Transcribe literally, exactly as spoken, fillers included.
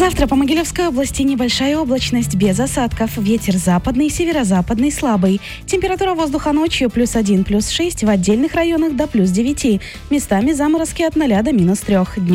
Завтра по Могилевской области небольшая облачность без осадков. Ветер западный, северо-западный слабый. Температура воздуха ночью плюс один, плюс шесть, в отдельных районах до плюс девяти. Местами заморозки от ноля до минус трех.